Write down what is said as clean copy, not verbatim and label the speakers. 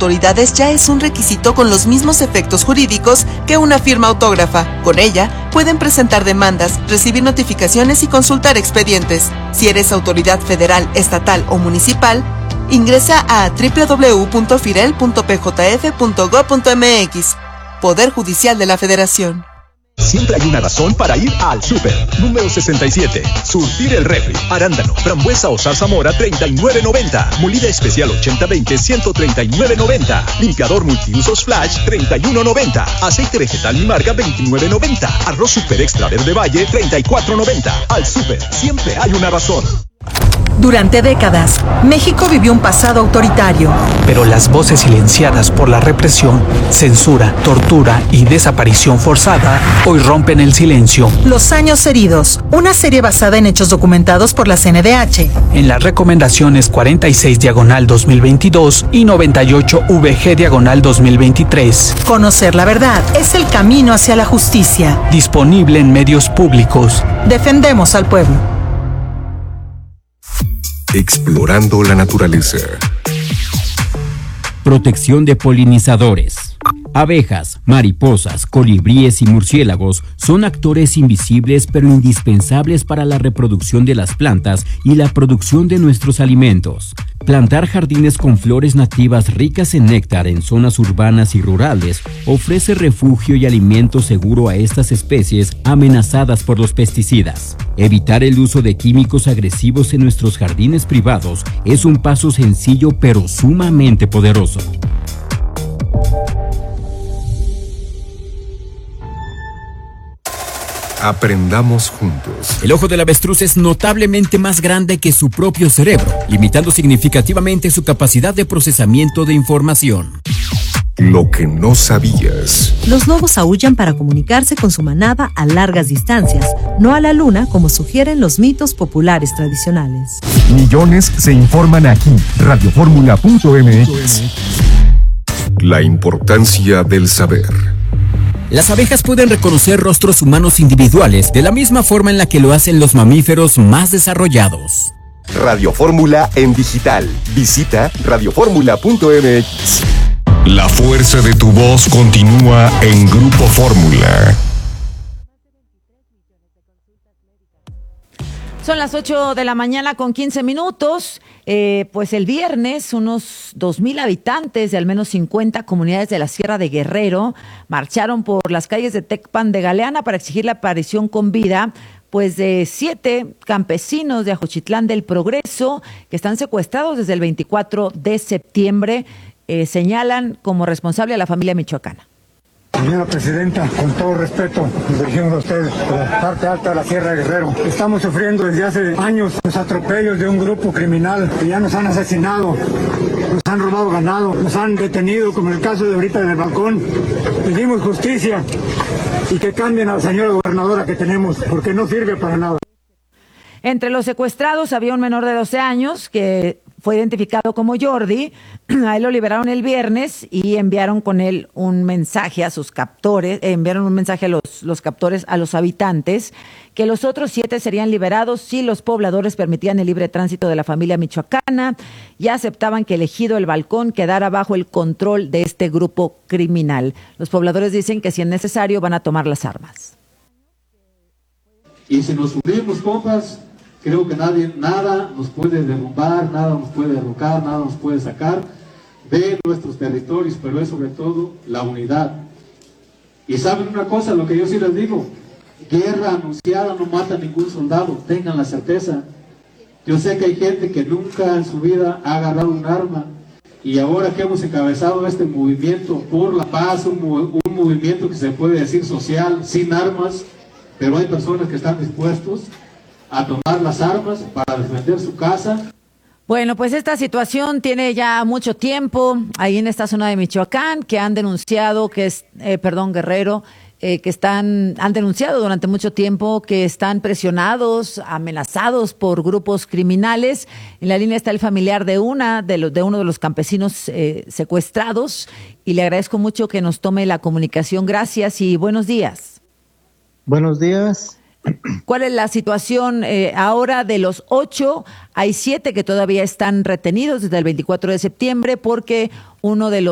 Speaker 1: autoridades ya es un requisito con los mismos efectos jurídicos que una firma autógrafa. Con ella, pueden presentar demandas, recibir notificaciones y consultar expedientes. Si eres autoridad federal, estatal o municipal, ingresa a www.firel.pjf.gov.mx. Poder Judicial de la Federación.
Speaker 2: Siempre hay una razón para ir al súper. Número 67. Surtir el refri. Arándano, frambuesa o zarzamora, $39.90. Molida especial 80-20, $139.90. Limpiador multiusos Flash, $31.90. Aceite vegetal Mi Marca, $29.90. Arroz super extra verde Valle, $34.90. Al súper, siempre hay una razón.
Speaker 3: Durante décadas, México vivió un pasado autoritario.
Speaker 4: Pero las voces silenciadas por la represión, censura, tortura y desaparición forzada hoy rompen el silencio.
Speaker 3: Los años heridos, una serie basada en hechos documentados por la CNDH.
Speaker 4: En las recomendaciones 46/2022 y 98/VG/2023.
Speaker 3: Conocer la verdad es el camino hacia la justicia.
Speaker 4: Disponible en medios públicos.
Speaker 3: Defendemos al pueblo.
Speaker 5: Explorando la naturaleza.
Speaker 6: Protección de polinizadores. Abejas, mariposas, colibríes y murciélagos son actores invisibles pero indispensables para la reproducción de las plantas y la producción de nuestros alimentos. Plantar jardines con flores nativas ricas en néctar en zonas urbanas y rurales ofrece refugio y alimento seguro a estas especies amenazadas por los pesticidas. Evitar el uso de químicos agresivos en nuestros jardines privados es un paso sencillo pero sumamente poderoso.
Speaker 5: Aprendamos juntos.
Speaker 6: El ojo del avestruz es notablemente más grande que su propio cerebro, limitando significativamente su capacidad de procesamiento de información.
Speaker 5: Lo que no sabías.
Speaker 7: Los lobos aúllan para comunicarse con su manada a largas distancias, no a la luna como sugieren los mitos populares tradicionales.
Speaker 2: Millones se informan aquí. Radioformula.mx.
Speaker 5: La importancia del saber.
Speaker 6: Las abejas pueden reconocer rostros humanos individuales de la misma forma en la que lo hacen los mamíferos más desarrollados.
Speaker 2: Radio Fórmula en digital. Visita radioformula.mx.
Speaker 5: La fuerza de tu voz continúa en Grupo Fórmula.
Speaker 8: Son las 8 de la mañana con 15 minutos. Pues el viernes unos 2,000 habitantes de al menos 50 comunidades de la Sierra de Guerrero marcharon por las calles de Tecpan de Galeana para exigir la aparición con vida pues de 7 campesinos de Ajuchitlán del Progreso que están secuestrados desde el 24 de septiembre. Señalan como responsable a la familia michoacana.
Speaker 9: Señora Presidenta, con todo respeto, nos dirigimos a ustedes, de la parte alta de la Sierra de Guerrero. Estamos sufriendo desde hace años los atropellos de un grupo criminal que ya nos han asesinado, nos han robado ganado, nos han detenido, como en el caso de ahorita del balcón. Pedimos justicia y que cambien a la señora gobernadora que tenemos, porque no sirve para nada.
Speaker 8: Entre los secuestrados había un menor de 12 años que fue identificado como Jordi. A él lo liberaron el viernes y enviaron con él un mensaje a sus captores, enviaron un mensaje a los captores, a los habitantes, que los otros 7 serían liberados si los pobladores permitían el libre tránsito de la familia michoacana y aceptaban que el ejido El Balcón quedara bajo el control de este grupo criminal. Los pobladores dicen que si es necesario van a tomar las armas.
Speaker 10: Y si nos unimos, compas, creo que nada nos puede derrumbar, nada nos puede derrocar, nada nos puede sacar de nuestros territorios, pero es sobre todo la unidad. Y saben una cosa, lo que yo sí les digo, guerra anunciada no mata a ningún soldado, tengan la certeza. Yo sé que hay gente que nunca en su vida ha agarrado un arma, y ahora que hemos encabezado este movimiento por la paz, un movimiento que se puede decir social, sin armas, pero hay personas que están dispuestos a tomar las armas para defender su casa.
Speaker 8: Bueno, pues esta situación tiene ya mucho tiempo ahí en esta zona de Michoacán, que han denunciado Guerrero, que han denunciado durante mucho tiempo que están presionados, amenazados por grupos criminales. En la línea está el familiar de uno de los campesinos secuestrados y le agradezco mucho que nos tome la comunicación. Gracias y buenos días.
Speaker 11: Buenos días.
Speaker 8: ¿Cuál es la situación ahora de los 8? Hay 7 que todavía están retenidos desde el 24 de septiembre porque uno de los